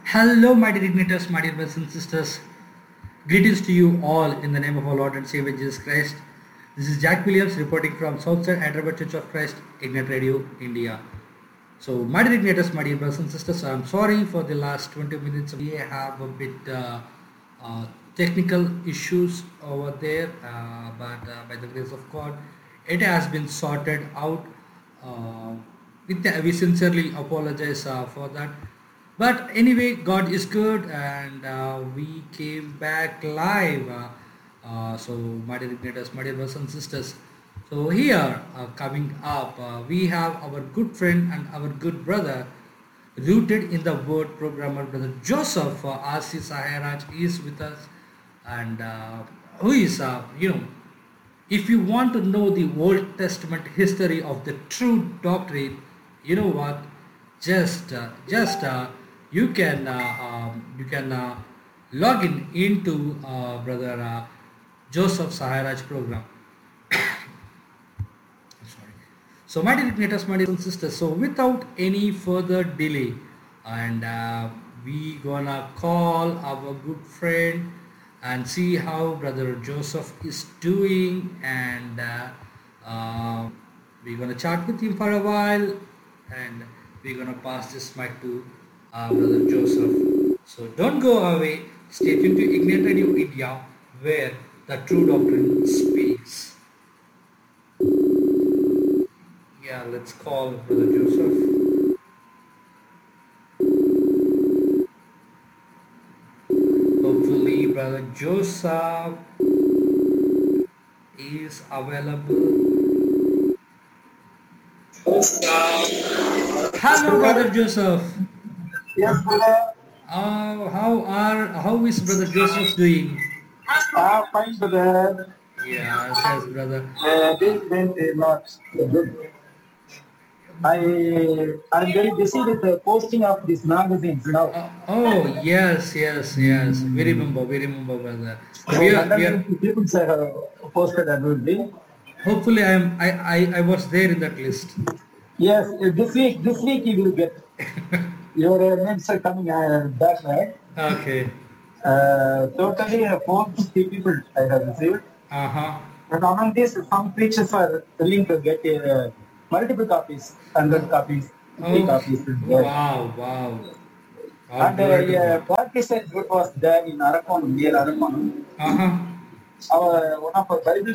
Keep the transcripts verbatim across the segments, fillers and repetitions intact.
Hello, my dear igniters, my dear brothers and sisters. Greetings to you all in the name of our Lord and Savior Jesus Christ. This is Jack Williams reporting from Southside Hyderabad Church of Christ, Ignite Radio, India. So, my dear igniters, my dear brothers and sisters, I'm sorry for the last twenty minutes. We have a bit uh, uh, technical issues over there, uh, but uh, by the grace of God, it has been sorted out. Uh, with the, we sincerely apologize uh, for that. But anyway, God is good, and uh, we came back live. Uh, uh, so, my dear igniters, my dear brothers and sisters. So here, uh, coming up, uh, we have our good friend and our good brother, rooted in the word programmer, brother Joseph uh, R C Saharaj is with us, and uh, who is, uh, you know, if you want to know the Old Testament history of the true doctrine, you know what? Just, uh, just uh, you can, uh, um, you can uh, log in into uh, brother uh, Joseph Saharaj program. Sorry. So, my dear creators, my dear sisters, so without any further delay, and uh, we gonna call our good friend and see how brother Joseph is doing, and uh, uh, we're gonna chat with him for a while, and we're gonna pass this mic to uh, brother Joseph. So don't go away. Stay tuned to Ignite Radio India, where the true doctrine speaks. Yeah, let's call brother Joseph. Hopefully, brother Joseph is available. Hello, brother Joseph. Yes, brother. Uh, how are how is brother Joseph doing? Ah, fine, brother. Yes, yes, brother. Uh, this went a lot. I I'm very busy with the posting of these magazines now. Uh, oh yes, yes, yes. We remember, we remember, brother. So We are, we are. one hundred fifty people have posted that will be. Hopefully, I am. I, I, I was there in that list. Yes, uh, this week, this week you will get your uh, names are coming uh, back, right? Okay. Uh, totally uh, four hundred fifty people I have received. Uh huh. But among these, some preachers are willing to get uh, multiple copies, one hundred copies, fifty Oh, copies. wow, wow. All And uh, glory to yeah, God. Partisan group was there in Arakonam, near Arakonam. Uh huh. Our one of our Bible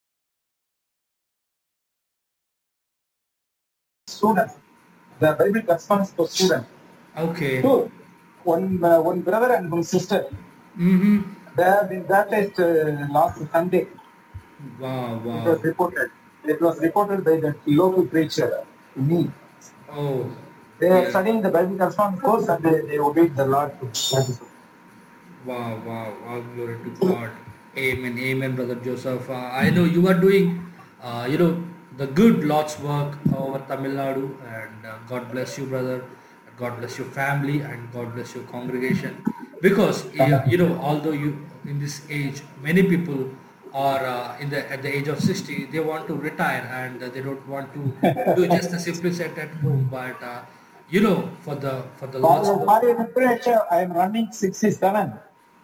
students, the Bible correspondence for students. Okay. Two, one uh, one brother and one sister. Mm-hmm. They have been baptized uh, last Sunday. Wow, It wow. was reported. It was reported by the local preacher, me. Oh. They are Yeah. studying the Bible correspondence course and they, they obeyed the Lord to baptism. Wow, wow, all glory to God. Amen, amen, brother Joseph. Uh, I know you are doing, uh, you know, the good Lord's work over Tamil Nadu, and uh, God bless you, brother. God bless your family, and God bless your congregation. Because yeah, you know, although you in this age, many people are uh, in the at the age of sixty, they want to retire, and uh, they don't want to do just a simple set at home, but uh, you know, for the for the Lord's For, work. for your information, I am running sixty-seven.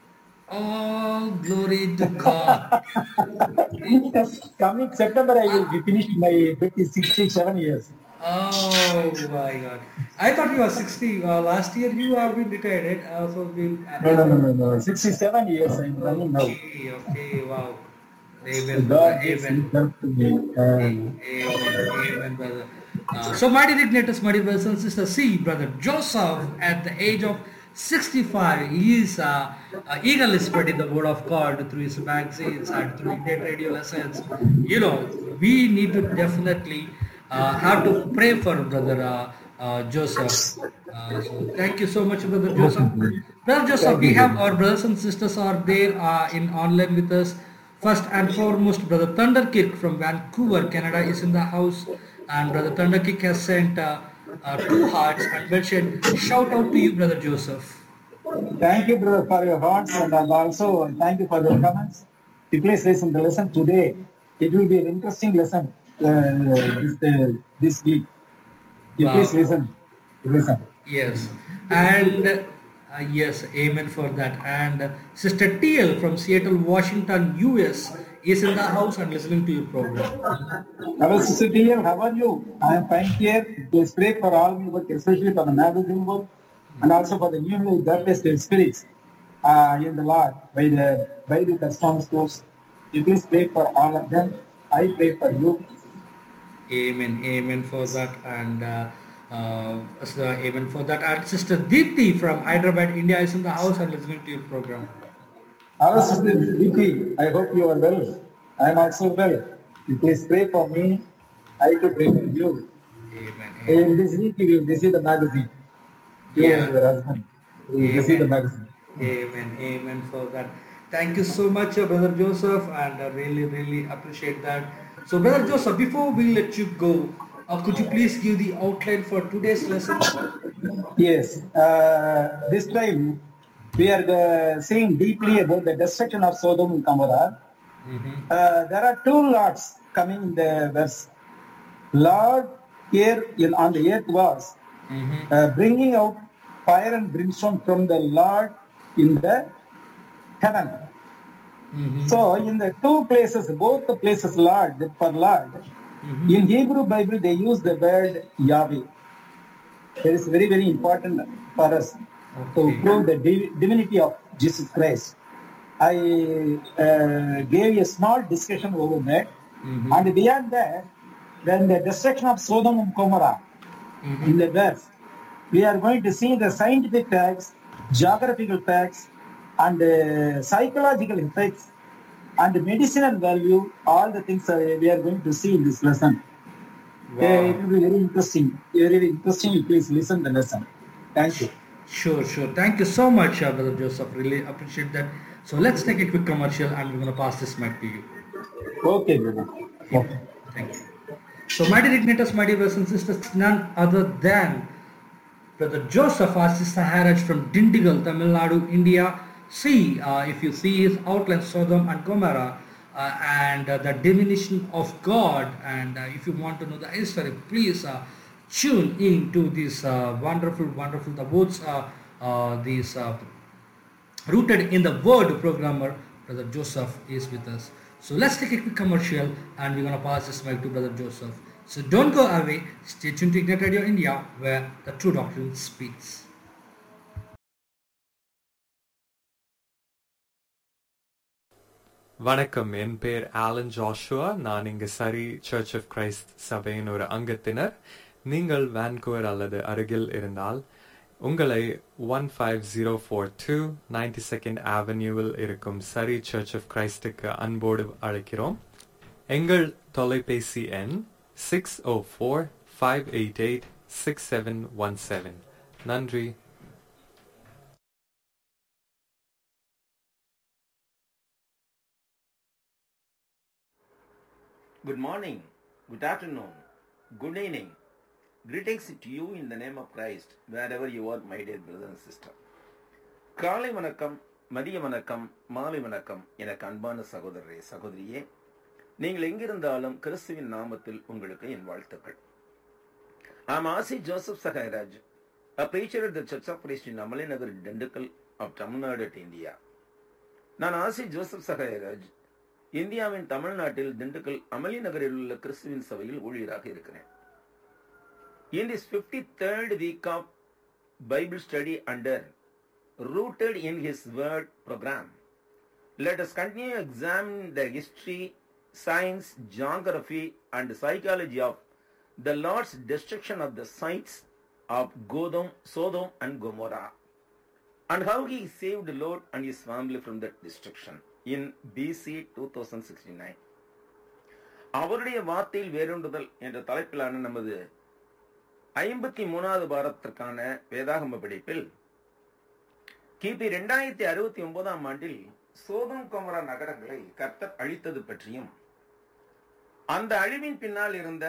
All glory to God. Coming September, I will be finished my sixty-seven years. Oh my God. I thought you were sixty. Uh, last year you have been retired, right? Uh, so we, No, no, no, no, no. sixty-seven years I am running now. okay, okay, wow. So Amen, brother. God gives Amen. his help to me. Um, Amen. Amen, brother. Uh, so, my dear igniters, my dear brothers and sisters, see, brother Joseph, at the age of sixty-five, he is uh, uh, eagerly spreading the word of God through his magazines and through Ignite radio lessons. You know, we need to definitely uh, have to pray for brother uh, uh, Joseph. Uh, so, thank you so much, brother Joseph. Brother Joseph, Thank we have you. our brothers and sisters are there uh, in online with us. First and foremost, Brother Thunderkirk from Vancouver, Canada is in the house, and Brother Thunderkirk has sent uh, uh, two hearts and mentioned, shout out to you, Brother Joseph. Thank you, brother, for your hearts, and also thank you for your comments. Please listen the lesson today. It will be an interesting lesson uh, this, uh, this week. You please Wow. listen. Listen. Yes. And Uh, yes, amen for that. And uh, Sister T L from Seattle, Washington, U S is in the house and listening to your program. Hello, Sister T L, how are you? I am fine here. Please pray for all my work, especially for the magazine work and also for the newly baptized spirits uh, in the Lord by the by the custom schools. You please pray for all of them. I pray for you. Amen, amen for that. And uh, uh, so amen for that. And Sister Deepthi from Hyderabad, India is in the house and listening to your program. Hello, Sister Vicky. I hope you are well. I am also well. You please pray for me. I too pray for you. Amen, amen. In this week, you will receive the magazine. You Yeah. and your husband will receive the magazine. Amen, amen for that. Thank you so much, uh, Brother Joseph, and I really, really appreciate that. So, Brother Joseph, before we let you go, uh, could you please give the outline for today's lesson? Yes, uh, this time we are uh, seeing deeply about the destruction of Sodom and Gomorrah. Mm-hmm. Uh, there are two lords coming in the verse. Lord here in, on the earth was Mm-hmm. uh, bringing out fire and brimstone from the Lord in the heaven. Mm-hmm. So in the two places, both the places Lord for Lord, Mm-hmm. in Hebrew Bible they use the word Yahweh. It is very, very important for us to Okay. prove the div- divinity of Jesus Christ. I uh, gave a small discussion over that. Mm-hmm. And beyond that, when the destruction of Sodom and Gomorrah Mm-hmm. in the west, we are going to see the scientific facts, geographical facts, and uh, psychological effects, and medicinal value, all the things uh, we are going to see in this lesson. Uh, it Wow. will be very interesting. Very, very interesting. Please listen to the lesson. Thank you. Sure, sure. Thank you so much, uh, Brother Joseph. Really appreciate that. So, let's take a quick commercial and we're going to pass this mic to you. Okay, brother. Yeah. Okay. Thank you. So, my dear igniters, my dear brothers and sisters, none other than Brother Joseph Assis Saharaj from Dindigal, Tamil Nadu, India. See, uh, if you see his outline, Sodom and Gomorrah, uh, and uh, the definition of God, and uh, if you want to know the history, please uh, tune in to this uh, wonderful, wonderful, the words, uh, uh, these uh, rooted in the word programmer, Brother Joseph is with us. So let's take a quick commercial and we're going to pass this mic to Brother Joseph. So don't go away. Stay tuned to Ignite Radio India where the true doctrine speaks. வணக்கம், என் பேர் Alan Joshua. நான் இங்கு சரி search of Christ சபையின் ஒரு அங்கத்தினர். நீங்கள் Vancouver அல்லது அருகில் இருந்தால் உங்களை one five zero four two ninety second அவென்யூவில் இருக்கும் சரி சர்ச் ஆஃப் கிரைஸ்டுக்கு அன்போடு அழைக்கிறோம். எங்கள் தொலைபேசி எண் சிக்ஸ் ஓ four five eight eight six seven one seven. நன்றி. Good morning, good afternoon, good evening. Greetings to you in the name of Christ, wherever you are, my dear brother and sister. காலை வணக்கம், மதிய வணக்கம், மாலை வணக்கம் எனக்கு அன்பான சகோதரரே சகோதரியே. நீங்கள் எங்கிருந்தாலும் கிறிஸ்துவின் நாமத்தில் உங்களுக்கு என் வாழ்த்துக்கள். I am Asi Joseph Saharaj, a preacher at the Church of Christ in Amalai Nagar, Dindigul of Tamil Nadu, India. நான் ஆசி ஜோசப் சகாயராஜ், இந்தியாவின் தமிழ்நாட்டில் திண்டுக்கல் அமளி நகரில் உள்ள கிறிஸ்துவின் சபையில் ஊழியராக இருக்கிறேன். In this fifty-third week of Bible study under Rooted in His Word program, let us continue to examine the history, science, geography and psychology of the Lord's destruction of the sites of Godom, Sodom and Gomorrah, and how He saved Lot and His family from that destruction in B C twenty sixty-nine. அவருடைய வார்த்தையில் வேரூன்றுதல் என்ற தலைப்பிலான நமது ஐம்பத்தி மூணாவது பாரத்திற்கான வேதாகம படிப்பில் கிபி இரண்டாயிரத்தி அறுபத்தி ஒன்பதாம் ஆண்டில் சோதம் கொமரா நகரங்களை கர்த்தர் அழித்தது பற்றியும் அந்த அழிவின் பின்னால் இருந்த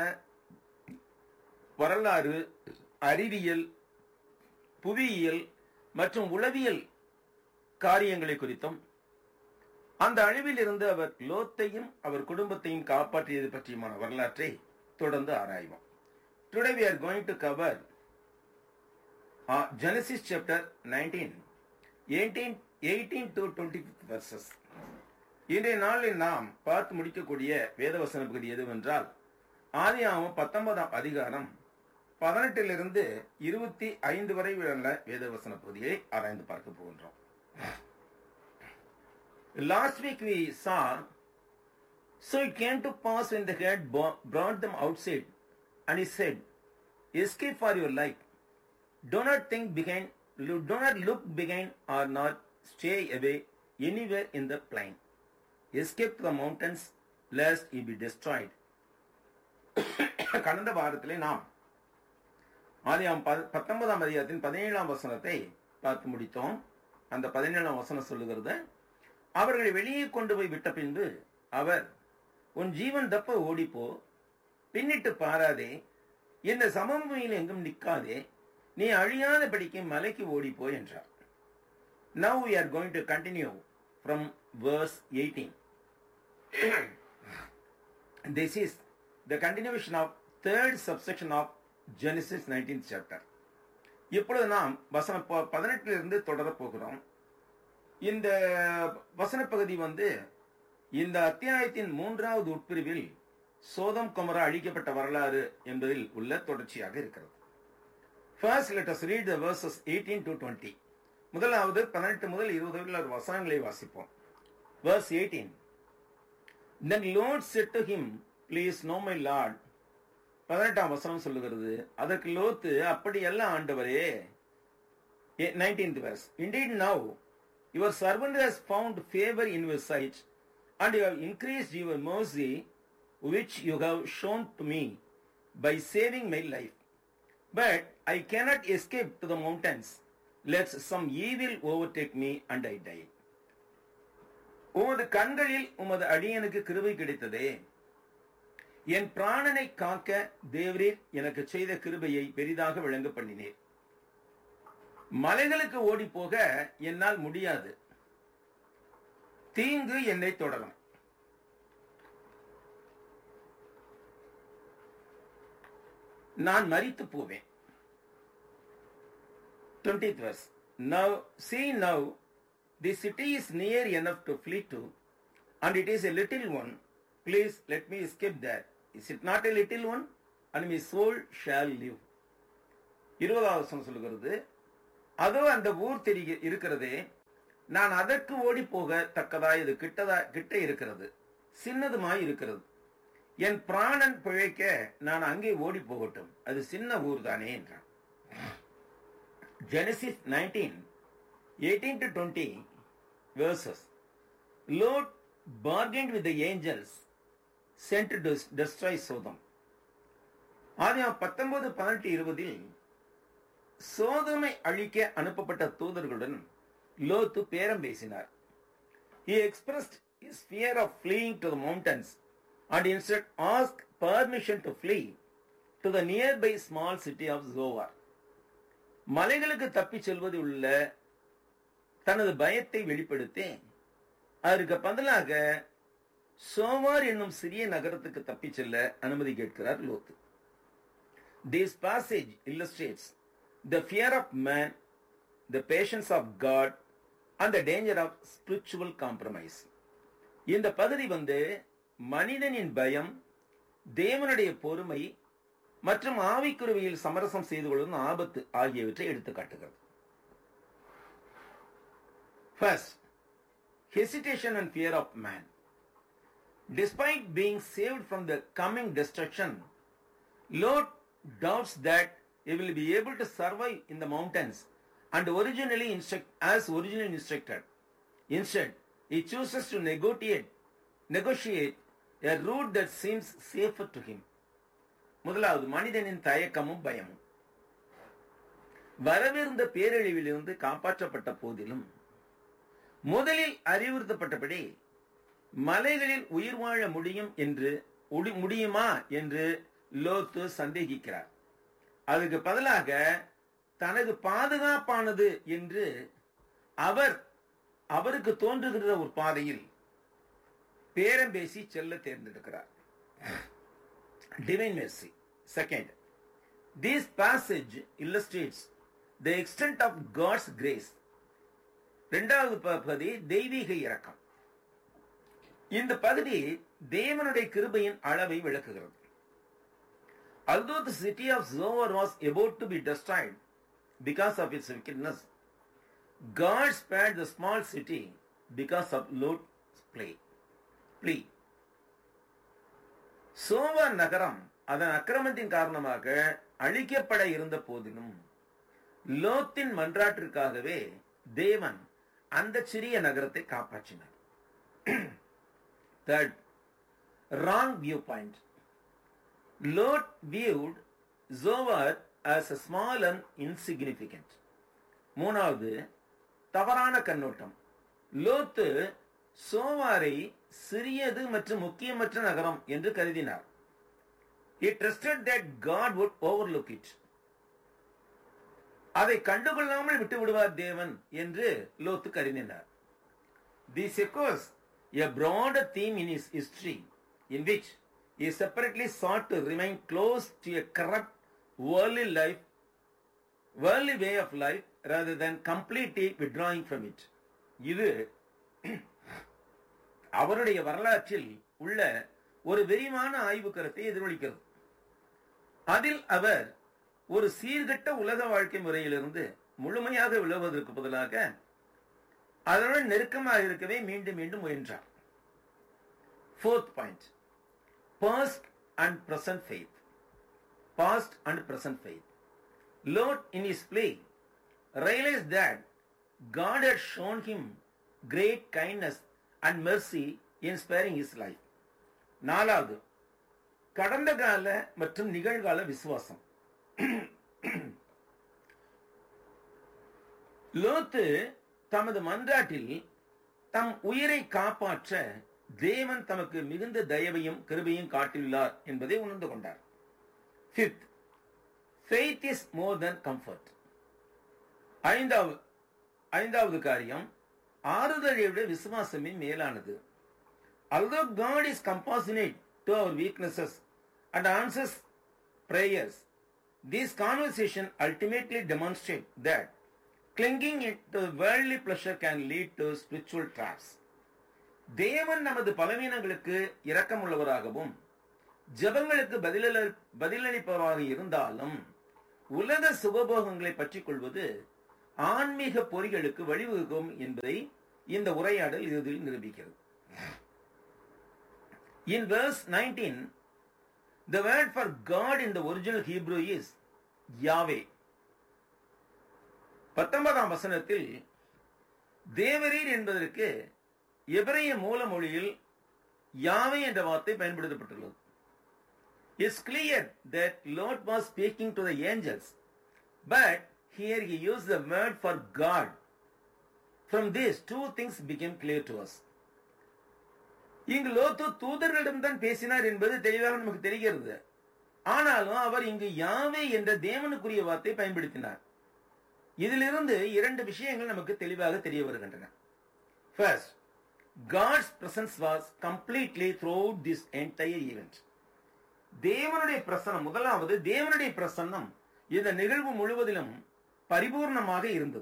வரலாறு, அறிவியல், புவியியல் மற்றும் உளவியல் காரியங்களை குறித்தும் அந்த அழிவில் இருந்து அவர் லோத்தையும் அவர் குடும்பத்தையும் காப்பாற்றியது பற்றியுமான வரலாற்றை தொடர்ந்து ஆராய்வோம். Today we are going to cover uh, Genesis chapter nineteen eighteen eighteen to twenty versus. இன்றைய நாளில் நாம் பார்த்து முடிக்கக்கூடிய வேதவசன பகுதி எதுவென்றால் ஆதியாகமம் பத்தொன்பதாம் அதிகாரம் பதினெட்டிலிருந்து இருபத்தி ஐந்து வரை உள்ள வேதவசன பகுதியை ஆராய்ந்து பார்க்க போகின்றோம். Last week we saw, so it came to pass when the head brought them outside, and he said, escape for your life. Do not think behind, do not look behind or not stay away anywhere in the plain. Escape to the mountains lest ye be destroyed. கடந்த வாரத்திலே நாம் ஆதியாகமம் பத்தொன்பதாம் அதிகாரத்தின் பதினேழாம் வசனத்தை பார்த்து முடித்தோம். அந்த பதினேழாம் வசனம் சொல்லுகிறது, அவர்களை வெளியே கொண்டு போய் விட்ட பின்பு அவர், உன் ஜீவன் தப்ப ஓடிப்போ, பின்னிட்டு பாராதே, இந்த சமபூமியில் எங்கும் நிற்காதே, நீ அழியாத படிக்க மலைக்கு ஓடிப்போ என்றார். Now we are going to continue from verse eighteen. This is the continuation of third subsection of Genesis nineteenth chapter. இப்பொழுது நாம் வசனம் பதினெட்டிலிருந்து தொடரப் போகிறோம். இந்த வசன பகுதி வந்து இந்த அத்தியாயத்தின் மூன்றாவது உட்பிரிவில் சோதம் கொமரா அழிக்கப்பட்ட வரலாறு என்பதில் உள்ள தொடர்ச்சியாக இருக்கிறது. First, let us read the verses eighteen to twenty. முதலாவது பதினெட்டு முதல் இருபது உள்ள வசனங்களை வாசிப்போம். Verse eighteen. Then Lord said to him, please know my Lord. பதினெட்டாம் வசனம் சொல்லுகிறது, அதற்கு லோத்து, அப்படி அல்ல ஆண்டவரே. nineteenth verse. Indeed now your servant has found favor in your sight, and you have increased your mercy which you have shown to me by saving my life. But I cannot escape to the mountains, lest some evil overtake me and I die. உமது கண்களில் உமது அடியனுக்கு கிருபை கிடைத்ததே, என் பிராணனை காக்க தேவரீர் எனக்கு செய்த கிருபையை பெரிதாக விளங்க பண்ணினேன். மலைகளுக்கு ஓடி போக என்னால் முடியாது, தீங்கு என்னை தொடரும். நான் மரித்து போவேன். twentieth verse. Now see now the city is near enough to flee to, and it is a little one. Please let me escape there. Is it not a little one? And my soul shall live. இருபதாவது வசனம் சொல்லுகிறது, அதோ அந்த ஊர் தெரிய இருக்கிறதே, நான் அதற்கு ஓடி போக தக்கதாய் இது கிட்டதா கிட்ட இருக்கிறது, சின்னதுமாய் இருக்கிறது. என் பிராணன் பிழைக்க நான் அங்கே ஓடி போகட்டும், அது சின்ன ஊர் தானே என்றான். Genesis nineteen, eighteen to twenty verses. Lord bargained with the angels sent to destroy Sodom. ஆதியாகமம் பத்தொன்பது பதினெட்டு இருபதில் சோதோமை அழிக்க அனுப்பப்பட்ட தூதர்களுடன் லோத்து பேரம் பேசினார். He expressed his fear of fleeing to the mountains and instead asked permission to flee to the nearby small city of Zoar. மலைகளுக்கு தப்பி செல்வது உள்ள தனது பயத்தை வெளிப்படுத்தி அதற்கு பதிலாக சோவார் என்னும் சிறிய நகரத்துக்கு தப்பி செல்ல அனுமதி கேட்கிறார் லோத்து. This passage illustrates the fear of man, the patience of God, and the danger of spiritual compromise. இந்த பகுதி வந்து மனிதனின் பயம், தேவனுடைய பொறுமை மற்றும் ஆவிக்குருவியில் சமரசம் செய்து கொள்ளும் ஆபத்து ஆகியவற்றை எடுத்து காட்டுகிறது. First, hesitation and fear of man. Despite being saved from the coming destruction, Lot doubts that he will be able to survive in the mountains and originally instruct, as originally instructed. Instead, he chooses to negotiate, negotiate a route that seems safer to him. முதலாவது மனிதனின் தயக்கமும் பயமும். வரவிருந்த பேரழிவிலிருந்து காப்பாற்றப்பட்ட போதிலும் முதலில் அறிவுறுத்தப்பட்டபடி மலைகளில் உயிர் வாழ முடியும் என்று முடியுமா என்று லோத்து சந்தேகிக்கிறார். அதுக்கு பதிலாக தனது பாதுகாப்பானது என்று அவர் அவருக்கு தோன்றுகிற ஒரு பாதையில் பேரம் பேசி செல்ல தேர்ந்தெடுக்கிறார். Divine mercy. Second, this passage illustrates the extent of God's grace. இரண்டாவது பகுதி தெய்வீக இரக்கம். இந்த பகுதி தேவனுடைய கிருபையின் அளவை விளக்குகிறது. Although the city of Zoar was about to be destroyed because of its wickedness, God spared the small city because of Lot's plea. plea. சோவார் நகரம் அதன் அக்கிரமத்தின் காரணமாக அழிக்கப்பட இருந்த போதிலும் லோத்தின் மன்றாட்டிற்காகவே தேவன் அந்த சிறிய நகரத்தை காப்பாற்றினார். Third, wrong viewpoint. Lot viewed Zoar as a small and insignificant. மூணாவது, தவறான கண்ணோட்டம். லோத்து சோவாரை சிறியது மற்றும் முக்கியமற்ற நகரம் என்று கருதினார். He trusted that God would overlook it. அதை கண்டுகொள்ளாமல் விட்டு விடுவார் தேவன் என்று லோத்து கருதினார். This echoes a broader theme in his history, in which he separately sought to remain close to a corrupt worldly life, worldly way of life, rather than completely withdrawing from it. இது அவருடைய வரலாற்றில் உள்ள ஒரு விரிவான ஆய்வு கருத்தை எதிரொலிக்கிறது. அதில் அவர் ஒரு சீர்கெட்ட உலக வாழ்க்கை முறையிலிருந்து முழுமையாக விலகுவதற்கு பதிலாக அதனுடன் நெருக்கமாக இருக்கவே மீண்டும் மீண்டும் முயன்றார். Fourth point, past and present faith. Past and present faith. Lot in his plea realized that God had shown him great kindness and mercy in sparing his life. நாலாவது, கடந்த கால மற்றும் நிகழ்கால விசுவாசம். லோத்து தமது மன்றாட்டில் தம் உயிரை காப்பாற்ற தேவன் தமக்கு மிகுந்த தயவையும் கிருபையும் காட்டியுள்ளார் என்பதை உணர்ந்து கொண்டார். Fifth, faith is more than comfort. ஐந்தாவது ஐந்தாவது காரியம், ஆறுதலை விட விசுவாசமே மேலானது. Although God is compassionate to our weaknesses and answers prayers, this conversation ultimately demonstrates that clinging to worldly pleasure can lead to spiritual traps. தேவன் நமது பலவீனங்களுக்கு இரக்கமுள்ளவராகவும் ஜெபங்களுக்கு பதிலளி பதிலளிப்பவராக இருந்தாலும் உலக சுகபோகங்களை பற்றிக் கொள்வது ஆன்மீக பொறிகளுக்கு வழிவகுக்கும் என்பதை இந்த உரையாடல் இறுதியில் நிரூபிக்கிறது. In verse nineteen, the word for God in the original Hebrew is Yahweh. பத்தொன்பதாம் வசனத்தில் தேவரீர் என்பதற்கு எபிரேய மூல மொழியில் யாவே என்ற வார்த்தை பயன்படுத்தப்பட்டுள்ளது. It's clear that Lot was speaking to the angels, but here he used the word for God. From this, two things became clear to us. இங்கு லோத்து தூதர்களிடம்தான் பேசினார் என்பது தெளிவாக நமக்கு தெரிகிறது. ஆனாலும் அவர் இங்கு யாவே என்ற தேவனுக்குரிய வார்த்தை பயன்படுத்தினார். இதிலிருந்து இரண்டு விஷயங்கள் நமக்கு தெளிவாக தெரிய வருகின்றன. First, God's presence was completely throughout this entire event. தேவனுடைய பிரசன்னம், முதலாவது தேவனுடைய பிரசன்னம் இந்த நிகழ்வு முழுவதிலும் பரிபூர்ணமாக இருந்தது.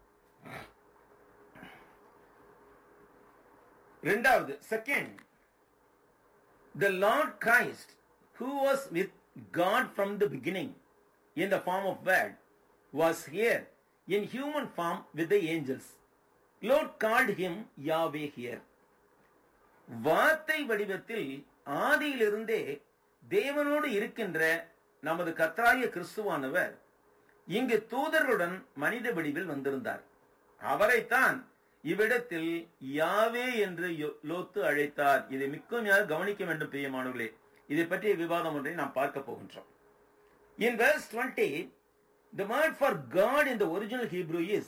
இரண்டாவது, second, the Lord Christ, who was with God from the beginning in the form of word, was here in human form with the angels. Lord called him Yahweh here. வார்த்தை வடிவத்தில் ஆதியிலிருந்தே தேவனோடு இருக்கின்ற நமது கர்த்தராகிய கிறிஸ்துவானவர் இங்கு தூதர்களுடன் மனித வடிவில் வந்திருந்தார். அவரைத்தான் இவ்விடத்தில் யாவே என்று லோத்து அழைத்தார். இதை மிகவும் கவனிக்க வேண்டும் பிரியமானவர்களே. இதை பற்றிய விவாதம் ஒன்றை நாம் பார்க்க போகின்றோம். In verse twenty, the word for God in the original Hebrew is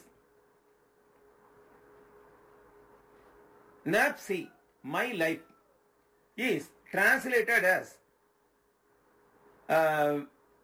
Napsi, my life, is translated as uh,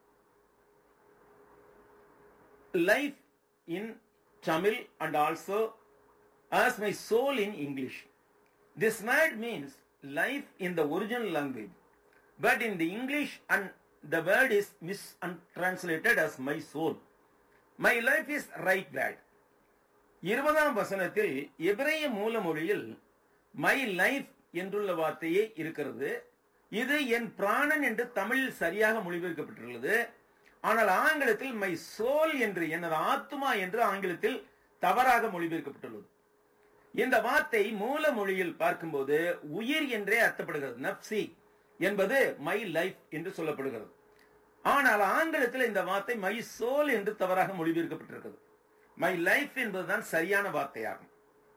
life in Tamil and also as my soul in English. This word means life in the original language, but in the English and the word is mistranslated as my soul. My life is right word. இருபதாம் வசனத்தில் எபிரேய மூல மொழியில் my life என்றுள்ள வார்த்தையே இருக்கிறது. இது என் பிராணன் என்று தமிழில் சரியாக மொழிபெயர்க்கப்பட்டுள்ளது. ஆனால் ஆங்கிலத்தில் மை சோல் என்று, எனது ஆத்மா என்று ஆங்கிலத்தில் தவறாக மொழிபெயர்க்கப்பட்டுள்ளது. இந்த வார்த்தை மூல மொழியில் பார்க்கும்போது உயிர் என்றே அர்த்தப்படுகிறது. நப்சி என்பது மை லைஃப் என்று சொல்லப்படுகிறது. ஆனால் ஆங்கிலத்தில் இந்த வார்த்தை மை சோல் என்று தவறாக மொழிபெயர்க்கப்பட்டிருக்கிறது. மை லைஃப் என்பதுதான் சரியான வார்த்தையாகும்.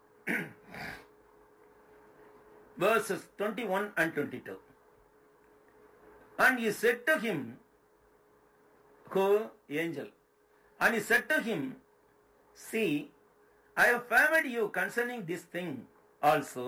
Verses twenty-one and twenty-two. And he said to him, who angel, and he said to him, see, I have favored you concerning this thing also.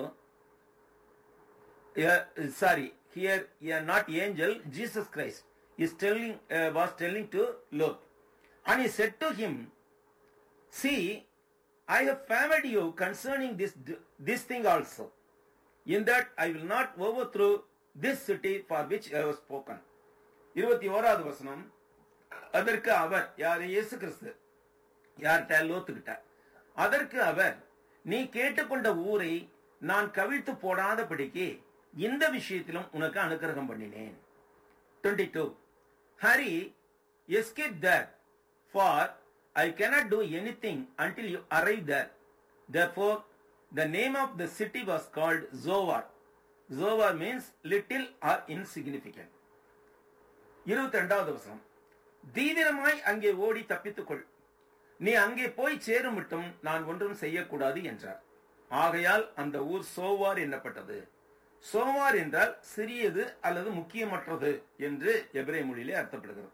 Uh, sorry, here, here not angel, Jesus Christ is telling, uh, was telling to Lot. And he said to him, see, I have favored you concerning this, this thing also, in that I will not overthrow this city for which I have spoken. இருபத்தி ஓராவது வசனம். அதற்கு அவர், யார்? இயேசு கிறிஸ்து. யார்கிட்ட? லோத்துக்கிட்ட. அதற்கு அவர், நீ கேட்டுக்கொண்ட ஊரை நான் கவிழ்த்து போடாதபடிக்கு இந்த விஷயத்திலும் உனக்கு அனுக்கிரகம் பண்ணினேன். twenty-two. Hurry, escape there, for I cannot do anything until you arrive there. Therefore, the name of the city was called Zoar. Zoar means little or insignificant. இருபத்தி இரண்டாவது வசனம். தீவிரமாய் அங்கே ஓடி தப்பித்துக்கொள், நீ அங்கே போய் சேரும் மட்டும் நான் ஒன்றும் செய்யக்கூடாது என்றார். ஆகையால் அந்த ஊர் சோவார் என்னப்பட்டது. சோவார் என்றால் சிறியது அல்லது முக்கியமற்றது என்று எபிரேய மொழியிலே அர்த்தப்படுகிறது.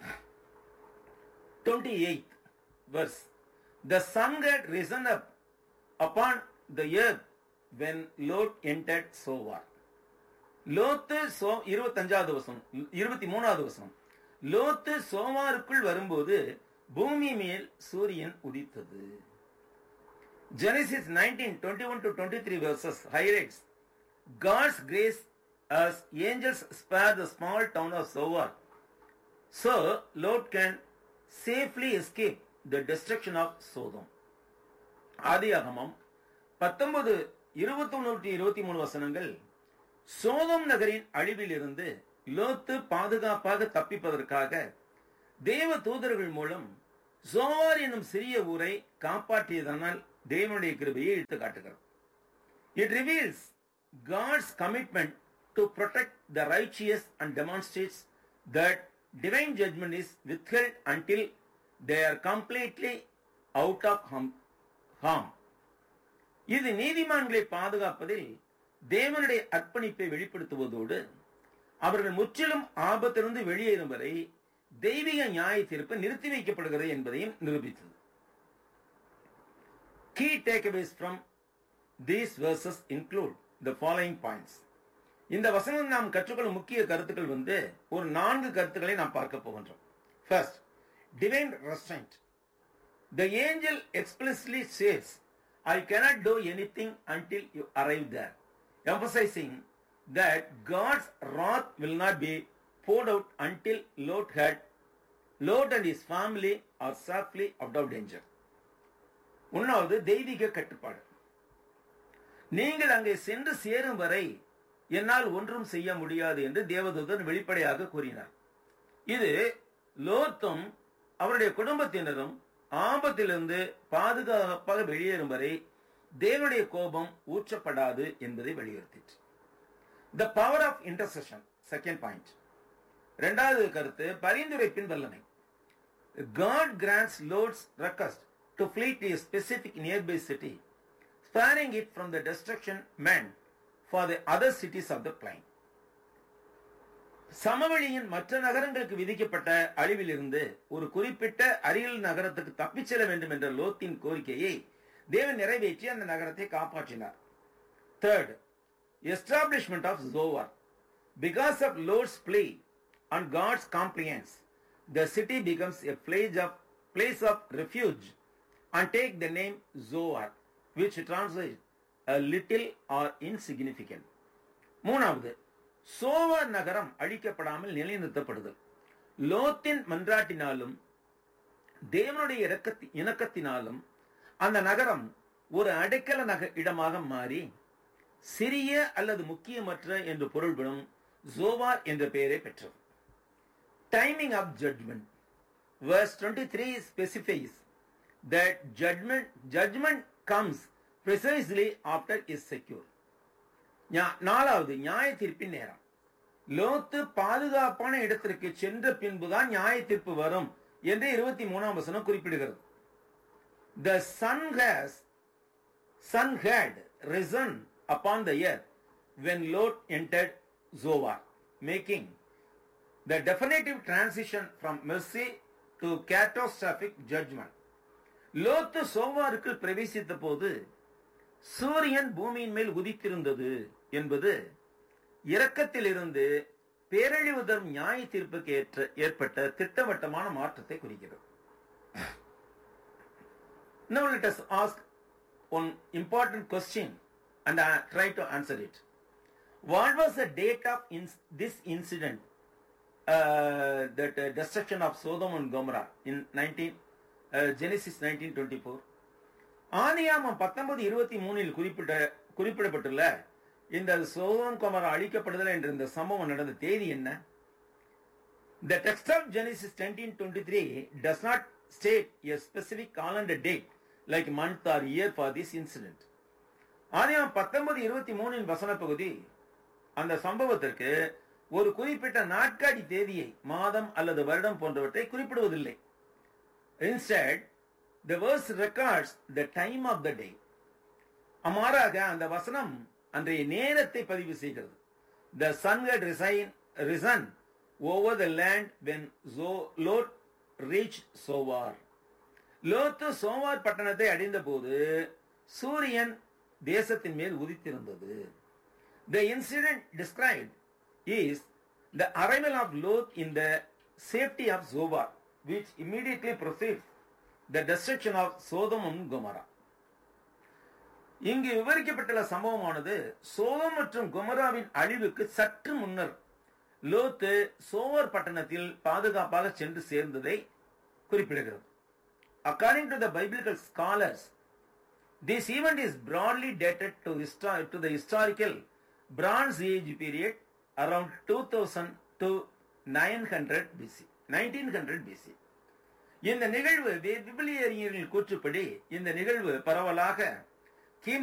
twenty-eighth verse. The sun had risen up upon the earth when Lot entered Zoar. Lot so இருபத்தஞ்சாவது வசனம். இருபத்தி மூணாவது வசனம். லோத்து சோவாருக்குள் வரும்போது பூமி மேல் சூரியன் உதித்தது. Genesis nineteen twenty-one to twenty-three verses highlights God's grace as angels spare the small town of Zoar, so Lot can safely escape the destruction of Sodom. ஆதியாகமம் பத்தொன்பது இருபத்தி ஒன்று இருபத்தி மூணு வசனங்கள் சோதோம் நகரின் அழிவில் இருந்து லோத்து பாதுகாப்பாக தப்பிப்பதற்காக தேவ தூதர்கள் மூலம் சோவார் என்னும் சிறிய ஊரை காப்பாற்றியதனால் தேவனுடைய கிருபையை எடுத்து காட்டுகிறது. It reveals God's commitment to protect the righteous and demonstrates that divine judgment is withheld until they are completely out of harm. இது நீதிமான்களை பாதுகாப்பதில் தேவனுடைய அர்ப்பணிப்பை வெளிப்படுத்துவதோடு அவர்கள் முற்றிலும் ஆபத்திலிருந்து வெளியேறும் வரை தெய்வீக நியாய தீர்ப்பு நிறுத்தி வைக்கப்படுகிறது என்பதையும் நிரூபித்தது. Key takeaways from these verses include the following points. இந்த வசனம் நாம் கற்றுக்கொள்ளும் முக்கிய கருத்துக்கள் வந்து ஒரு நான்கு கருத்துக்களை நாம் பார்க்க போகின்றோம். First, divine restraint. The angel explicitly says, I cannot do anything until you arrive there, emphasizing that God's wrath will not be poured out until Lot had Lot and his family are safely out of danger. ஒன்னாவது தெய்வீக கட்டுப்பாடு. நீங்கள் அங்கே சென்று சேரும் வரை என்னால் ஒன்றும் செய்ய முடியாது என்று தேவதூதன் வெளிப்படையாக கூறினார். இது லோத்தும் அவருடைய குடும்பத்தினரும் ஆபத்திலிருந்து பாதுகாப்பாக வெளியேறும் வரை தேவனுடைய கோபம் ஊற்றப்படாது என்பதை வலியுறுத்திற்று. The power of intercession. Second point. இரண்டாவது கருத்து பரிந்துரைப்பின் வல்லமை. God grants Lot's request to flee to a specific nearby city, sparing it from the destruction meant for the other cities of the plain. சமவெளியின் மற்ற நகரங்களுக்கு விதிக்கப்பட்ட அழிவில் இருந்து ஒரு குறிப்பிட்ட அருகில் நகரத்துக்கு தப்பிச் செல்ல வேண்டும் என்ற லோத்தின் கோரிக்கையை தேவன் நிறைவேற்றி அந்த நகரத்தை காப்பாற்றினார். Third, establishment of Zoar. Because of Lot's plea and God's compliance, the city becomes a place of, place of refuge and take the name Zoar, which translates a little or insignificant. மூணாவது, சோவார் நகரம் அழிக்கப்படாமல் நிலைநிறுத்தப்படுதல். லோத்தின் மன்றாட்டினாலும் தேவனுடைய இணக்கத்தினாலும் அந்த நகரம் ஒரு அடைக்கல நக இடமாக மாறி சிறிய அல்லது முக்கியமற்ற என்று பொருள்படும் ஜோவார் என்ற பெயரை பெற்றது. Timing of judgement. verse twenty-three specifies that judgment judgment comes precisely after is secure. நாலாவது நியாய தீர்ப்பின் நேரம். லோத்து பாதுகாப்பான இடத்திற்கு சென்ற பின்புதான் நியாய தீர்ப்பு வரும் என்று இருபத்தி மூணாம் வசனம் குறிப்பிடுகிறது. The sun has sun had risen upon the earth when Lot entered Zoar, making the definitive transition from mercy to catastrophic judgment. லோத்து சோவாருக்கு பிரவேசித்த போது சூரியன் பூமியின் மேல் உதித்திருந்தது என்பது இரக்கத்திலிருந்து பேரழிவு தரும் நியாய தீர்ப்புக்கு ஏற்ற ஏற்பட்ட திட்டவட்டமான மாற்றத்தை குறிக்கிறது. Now let us ask one important question and I try to answer it. What was the date of in- this incident, uh, that uh, destruction of Sodom and Gomorrah in nineteen uh, Genesis nineteen twenty-four? ஆதியாகமம் பத்தொன்பது இருபத்தி மூணில் குறிப்பிட்ட குறிப்பிடப்பட்டுள்ள இந்த Sodom Gomorrah அழிக்கப்படுதல் என்ற இந்த சம்பவம் நடந்த தேதி என்ன? The text of Genesis nineteen twenty-three does not state a specific calendar date like month or year for this incident. ஆதியாகமம் பத்தொன்பது இருபத்தி மூணின் வசன பகுதி அந்த சம்பவத்திற்கு ஒரு குறிப்பிட்ட நாட்காட்டி தேதியை, மாதம் அல்லது வருடம் போன்றவற்றை குறிப்பிடுவதில்லை. Instead, the verse records the time of the day. அமாறாக அந்த வசனம் அன்றைய நேரத்தை பதிவு செய்கிறது. The sun had risen, risen over the land when Lot reached Zoar. லோத்து சோவார் பட்டணத்தை அடைந்த போது சூரியன் தேசத்தின் மேல் உதித்திருந்தது. The incident described is the arrival of Lot in the safety of Zoar, which immediately precedes the destruction of Sodom and Gomorrah. இங்கு விவரிக்கப்பட்டுள்ள சம்பவமானது சோதம் மற்றும் கொமராவின் அழிவுக்கு சற்று முன்னர் லோத்து சோவர் பட்டணத்தில் பாதுகாப்பாக சென்று சேர்ந்ததை குறிப்பிடுகிறது. According to the biblical scholars, this event is broadly dated to, histor- to the historical Bronze Age period around two thousand to nine hundred B C, nineteen hundred B C. இந்த நிகழ்வு விபிலிய அறிஞர்களின் கூற்றுப்படி இந்த நிகழ்வு பரவலாக